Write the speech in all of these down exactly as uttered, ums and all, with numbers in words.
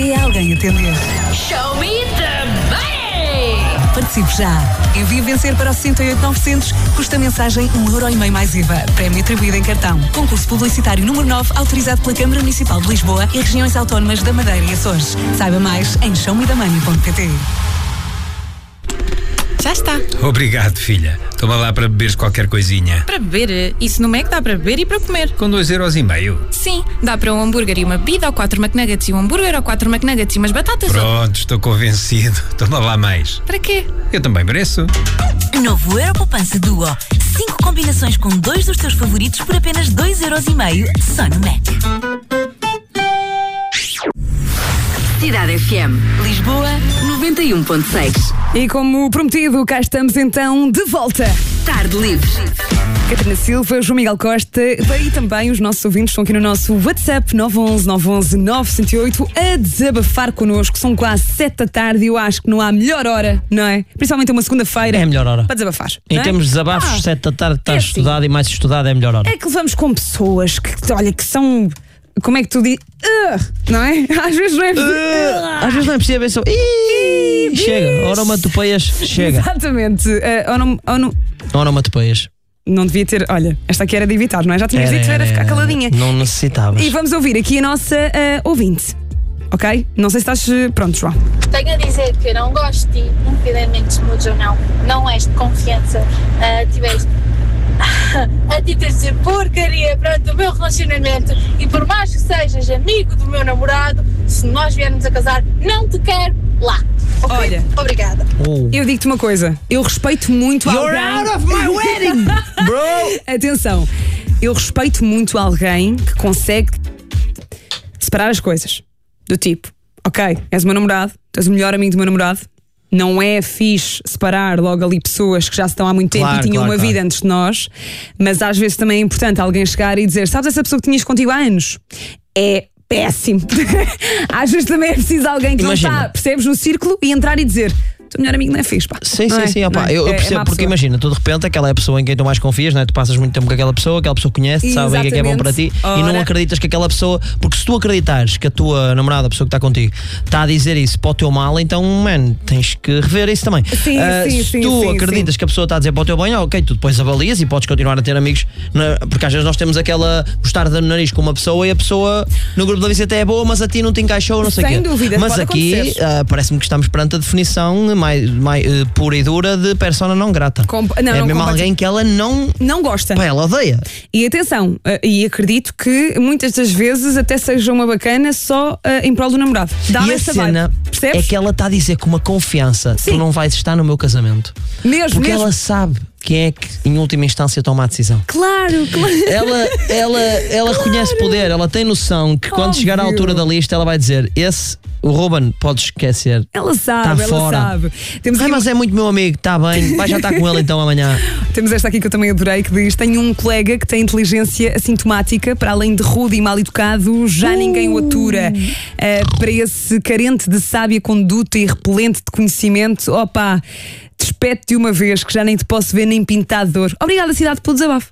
até alguém atender. Show me the money! Participe já. Envie vencer para o sessenta e oito novecentos. Custa mensagem um euro e meio mais I V A. Prémio atribuído em cartão. Concurso publicitário número nove, autorizado pela Câmara Municipal de Lisboa e regiões autónomas da Madeira e Açores. Saiba mais em show me the money ponto pt. Já está. Obrigado, filha. Toma lá para beberes qualquer coisinha. Para beber? Isso no Mac dá para beber e para comer. Com dois euros e meio. Sim, dá para um hambúrguer e uma bebida, ou quatro McNuggets e um hambúrguer, ou quatro McNuggets e umas batatas. Pronto, ou... estou convencido. Toma lá mais. Para quê? Eu também mereço. Novo Euro Poupança Duo. Cinco combinações com dois dos teus favoritos por apenas dois euros e meio só no Mac. Cidade F M. Lisboa, noventa e um ponto seis. E como prometido, cá estamos então de volta. Tarde Livre. Catarina Silva, João Miguel Costa e também os nossos ouvintes estão aqui no nosso WhatsApp nove um um nove um um nove zero oito a desabafar connosco. São quase sete da tarde e eu acho que não há melhor hora, não é? Principalmente uma segunda-feira. É a melhor hora. Para desabafar. Em não é? termos de desabafos, Ah, sete da tarde estás é assim. estudado e mais estudado é a melhor hora. É que levamos com pessoas que, olha, que são... Como é que tu dizes? Uh, não é? Às vezes não é preciso. Uh, às vezes não é preciso ver só. Ih, chega. Onomatopeias, chega. Exatamente. Uh, onom, onom, Onomatopeias. não devia ter. Olha, esta aqui era de evitar, não é? Já tínhamos Era, dito, era era, ficar era. caladinha. Não necessitavas. E vamos ouvir aqui a nossa uh, ouvinte. Ok? Não sei se estás uh, pronto, João. Tenho a dizer que eu não gosto de ti, independentemente se mudes ou não. Não és de confiança. Uh, tiveste a ti tens de ser porcaria pronto, do meu relacionamento e por mais que sejas amigo do meu namorado, se nós viermos a casar, não te quero lá. Okay? Olha. Obrigada. Oh. Eu digo-te uma coisa. Eu respeito muito You're alguém. out of my wedding, bro! Atenção. Eu respeito muito alguém que consegue separar as coisas. Do tipo, ok, és o meu namorado, és o melhor amigo do meu namorado. Não é fixe separar logo ali pessoas que já estão há muito tempo Claro, e tinham claro, uma claro. vida antes de nós, mas às vezes também é importante alguém chegar e dizer: sabes essa pessoa que tinhas contigo há anos? É péssimo. Às vezes também é preciso alguém que Imagina. não está, percebes, no círculo e entrar e dizer: o teu melhor amigo não é fixe, pá. Sim, Não sim, é? sim, opa, Não é? eu, eu É- é percebo, má porque pessoa. imagina, tu de repente aquela é a pessoa em quem tu mais confias, não é? Tu passas muito tempo com aquela pessoa, aquela pessoa conhece, sabe o que é que é bom para ti Exatamente. e não Ora. acreditas que aquela pessoa, porque se tu acreditares que a tua namorada, a pessoa que está contigo, está a dizer isso para o teu mal, então, man, tens que rever isso também. Sim, Ah, sim, se sim, tu sim, acreditas sim. que a pessoa está a dizer para o teu bem, ok, tu depois avalias e podes continuar a ter amigos, na- porque às vezes nós temos aquela gostar de nariz com uma pessoa e a pessoa no grupo da visita até é boa, mas a ti não te encaixou, não sei o Sem quê. dúvida, Mas pode aqui acontecer. ah, parece-me que estamos perante a definição mais, mais eh, pura e dura de persona não grata. Com- não, é não, mesmo compati- alguém que ela não. Não gosta. Pá, ela odeia. E atenção, eh, e acredito que muitas das vezes até seja uma bacana só eh, em prol do namorado. Dá-me E a essa cena vibe. Percebes? é que ela está a dizer com uma confiança: Sim. tu não vais estar no meu casamento. Mesmo, Porque mesmo. ela sabe quem é que, em última instância, toma a decisão. Claro, claro. Ela, ela, ela reconhece poder, ela tem noção que quando Óbvio. chegar à altura da lista, ela vai dizer: esse, o Ruben, podes esquecer. Ela sabe, Tá ela fora. sabe. Temos, Ai, aqui- mas é muito meu amigo, está bem, vai já estar com ele então amanhã. temos esta aqui que eu também adorei, que diz: tenho um colega que tem inteligência assintomática, para além de rude e mal educado, já ninguém o atura. Eh, para esse carente de sábia conduta e repelente de conhecimento, opa, despete de uma vez que já nem te posso ver nem pintado de dor. Obrigada, cidade, pelo desabafo.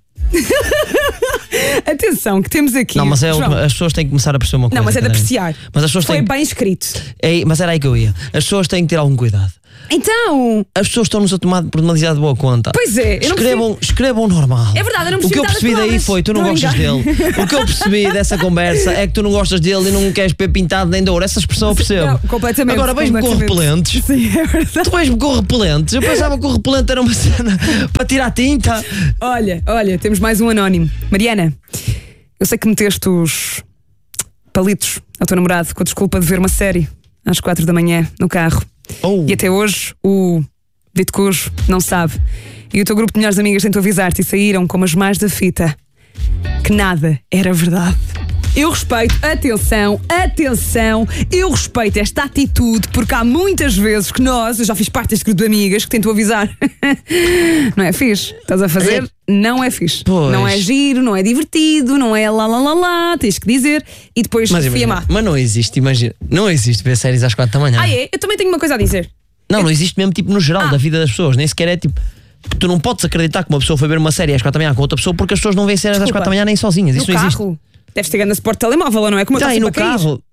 Atenção, que temos aqui. Não, mas é, João. as pessoas têm que começar a perceber uma coisa. Não, mas é de Catarina. apreciar. Mas as pessoas Foi têm. bem escrito. É, mas era aí que eu ia. As pessoas têm que ter algum cuidado. Então, As pessoas estão-nos a tomar por demasiado boa conta. pois é, eu não Escrevam, escrevam normal. É verdade, eu não O que eu percebi percebi daí palavras. foi: tu não, Não gostas engano. dele. O que eu percebi dessa conversa é que tu não gostas dele e não queres ver pintado nem de ouro. Essa expressão eu percebo. Não, completamente, Agora vejo-me com completamente. repelentes. Sim, é verdade. Tu vejo-me com repelentes. Eu pensava que o repelente era uma cena para tirar tinta. Olha, olha, temos mais um anónimo. Mariana, eu sei que meteste os palitos ao teu namorado com a desculpa de ver uma série às quatro da manhã no carro. Oh. E até hoje o dito cujo não sabe. E o teu grupo de melhores amigas tentou avisar-te e saíram como as mais da fita que nada era verdade. Eu respeito, atenção, atenção, eu respeito esta atitude, porque há muitas vezes que nós, eu já fiz parte deste grupo de amigas que tentou avisar. Não é fixe? Estás a fazer? Não é fixe. Pois. Não é giro, não é divertido, não é lá lá lá lá, tens que dizer. E depois Mas, fui imagina, amar. mas não existe, imagina. Não existe ver séries às quatro da manhã. Ah, é? Eu também tenho uma coisa a dizer. Não, não existe mesmo tipo no geral Ah. da vida das pessoas. Nem sequer é tipo. Tu não podes acreditar que uma pessoa foi ver uma série às quatro da manhã com outra pessoa, porque as pessoas não veem séries às Desculpa. quatro da manhã nem sozinhas. Isso No não existe. carro. Deves ter grande suporte de telemóvel, ou não é? Como eu Já, estou e no sempre a cair. carro.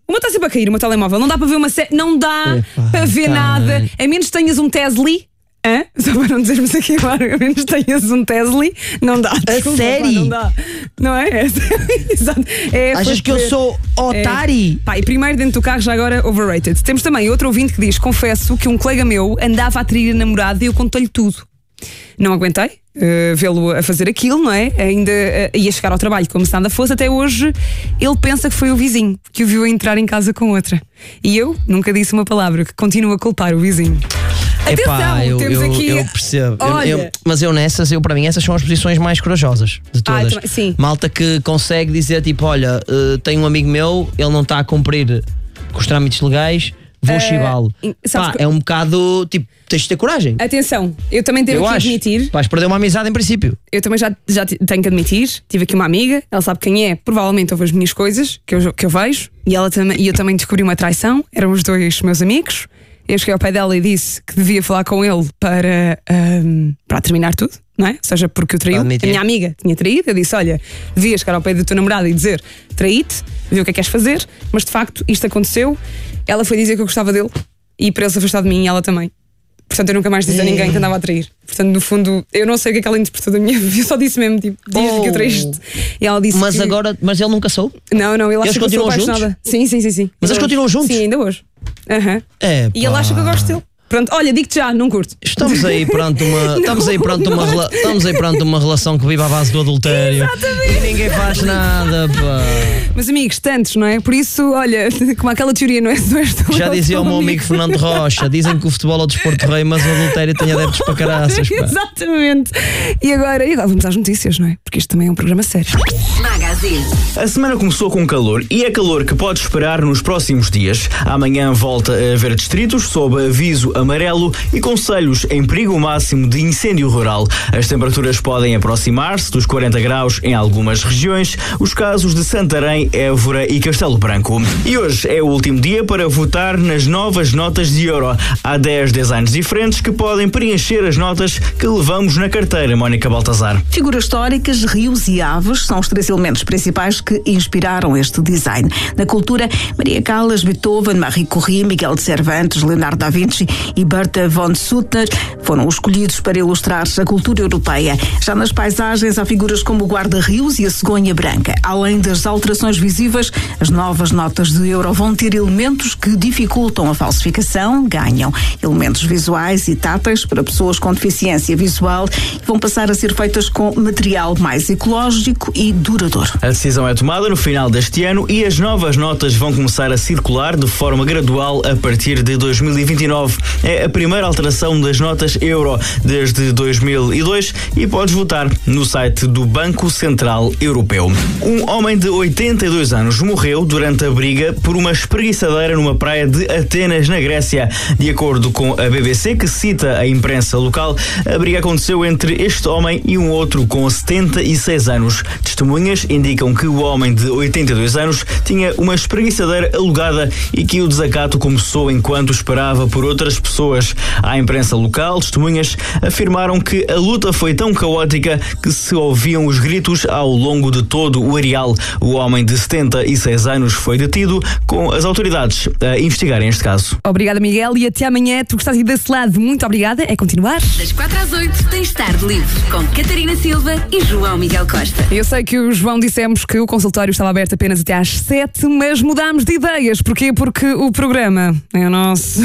O meu está sempre a cair, o meu telemóvel. Não dá para ver uma série, não dá Epá, para ver tá. nada. A menos que tenhas um Tesla. Hã? Só para não dizermos aqui agora, a menos que tenhas um Tesla, não dá. Desculpa, sério? pá, não dá. Não é? É, exato. É, Achas foste que eu ver. sou otari? É. Pá, e primeiro dentro do carro, já agora overrated. Temos também outro ouvinte que diz: confesso que um colega meu andava a trair a namorada e eu contei-lhe tudo. Não aguentei uh, vê-lo a fazer aquilo, não é? Ainda uh, ia chegar ao trabalho como se nada fosse. Até hoje ele pensa que foi o vizinho que o viu entrar em casa com outra. E eu nunca disse uma palavra, que continuo a culpar o vizinho. Atenção, Epá, eu, temos eu, aqui. eu percebo. Eu- Olha. eu- mas eu nessas, eu, para mim, essas são as posições mais corajosas de Ah, todas. também- sim. Malta que consegue dizer tipo: olha, uh, tem um amigo meu, ele não está a cumprir com os trâmites legais, vou Eh, chibá-lo. in- sabes Pá, que- é um bocado tipo, tens de ter coragem. Atenção, eu também tenho eu que acho. admitir. Vais perder uma amizade em princípio. Eu também já, já t- tenho que admitir. Tive aqui uma amiga, ela sabe quem é, provavelmente ouve as minhas coisas que eu, que eu vejo. E, ela também, e eu também descobri uma traição. Eram os dois meus amigos. Eu cheguei ao pé dela e disse que devia falar com ele para, ahm, para terminar tudo, não é? Ou seja, porque o traiu. Para A admitir. minha amiga tinha traído. Eu disse: olha, devias chegar ao pé do teu namorado e dizer: traí-te, ver o que é que queres fazer. Mas de facto, isto aconteceu. Ela foi dizer que eu gostava dele e para ele se afastar de mim, e ela também. Portanto, eu nunca mais disse a ninguém que andava a trair. Portanto, no fundo, eu não sei o que é que ela interpretou da minha vida. Eu só disse mesmo, tipo, diz Oh. que eu traíste. E ela disse Mas que... agora, mas ele nunca soube. Não, não, ele acha Eles que eu sou continuam apaixonada. juntos? Sim, sim, sim, sim. Mas eles Ainda continuam hoje. juntos? Sim, ainda hoje. Aham. É, E ele pá. acha que eu gosto dele. Pronto, olha, digo-te já, não curto. Estamos aí perante uma, estamos aí perante uma, não. rela- estamos aí perante uma relação que vive à base do adultério. Exatamente. E ninguém faz nada, pá. Mas amigos, tantos, não é? Por isso, olha, como aquela teoria, não é? Não és tu, Já eu dizia sou o meu amigo Fernando Rocha: dizem que o futebol é o desporto rei, mas o adultério tem adeptos para caraças, pá. Exatamente. E agora, e agora vamos às notícias, não é? Porque isto também é um programa sério. Magazine. A semana começou com calor e é calor que pode esperar nos próximos dias. Amanhã volta a haver distritos sob aviso amarelo e concelhos em perigo máximo de incêndio rural. As temperaturas podem aproximar-se dos quarenta graus em algumas regiões, os casos de Santarém, Évora e Castelo Branco. E hoje é o último dia para votar nas novas notas de euro. Há dez designs diferentes que podem preencher as notas que levamos na carteira, Mónica Baltazar. Figuras históricas, rios e aves são os três elementos principais que inspiraram este design. Na cultura, Maria Callas, Beethoven, Marie Curie, Miguel de Cervantes, Leonardo da Vinci e Berta von Suttner foram escolhidos para ilustrar a cultura europeia. Já nas paisagens há figuras como o guarda-rios e a cegonha branca. Além das alterações visíveis, as novas notas de euro vão ter elementos que dificultam a falsificação, ganham elementos visuais e táteis para pessoas com deficiência visual e vão passar a ser feitas com material mais ecológico e duradouro. A decisão é tomada no final deste ano e as novas notas vão começar a circular de forma gradual a partir de dois mil e vinte e nove. É a primeira alteração das notas euro desde dois mil e dois e podes votar no site do Banco Central Europeu. Um homem de oitenta e dois anos morreu durante a briga por uma espreguiçadeira numa praia de Atenas, na Grécia. De acordo com a B B C, que cita a imprensa local, a briga aconteceu entre este homem e um outro com setenta e seis anos. Testemunhas indicam que o homem de oitenta e dois anos tinha uma espreguiçadeira alugada e que o desacato começou enquanto esperava por outras pessoas. À imprensa local, testemunhas afirmaram que a luta foi tão caótica que se ouviam os gritos ao longo de todo o areal. O homem de setenta e seis anos foi detido, com as autoridades a investigarem este caso. Obrigada, Miguel, e até amanhã. Tu gostaste desse lado, muito obrigada. É continuar. Das quatro às oito tens Tarde Livre com Catarina Silva e João Miguel Costa. Eu sei que o João dissemos que o consultório estava aberto apenas até às sete, mas mudámos de ideias. Porquê? Porque o programa é o nosso.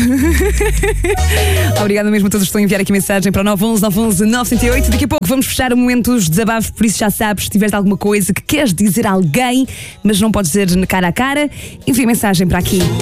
Obrigada mesmo a todos que estão a enviar aqui mensagem para o nove um um nove um um nove zero oito. Daqui a pouco vamos fechar o momento dos desabafos, por isso já sabes, se tiveres alguma coisa que queres dizer a alguém, mas não podes dizer cara a cara, envia mensagem para aqui.